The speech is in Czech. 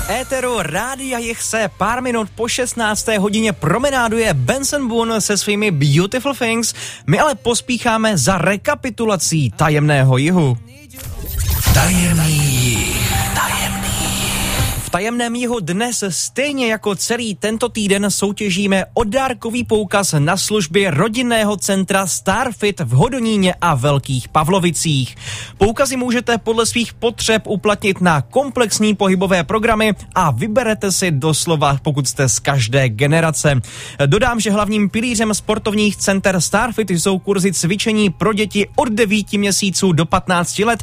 Éteru Rádia Jich se pár minut po 16. hodině promenáduje Benson Boone se svými Beautiful Things. My ale pospícháme za rekapitulací Tajemného jihu. Tajemný jih. V Tajemném jihu dnes stejně jako celý tento týden soutěžíme o dárkový poukaz na služby rodinného centra Starfit v Hodoníně a Velkých Pavlovicích. Poukazy můžete podle svých potřeb uplatnit na komplexní pohybové programy a vyberete si doslova, pokud jste z každé generace. Dodám, že hlavním pilířem sportovních center Starfit jsou kurzy cvičení pro děti od 9 měsíců do 15 let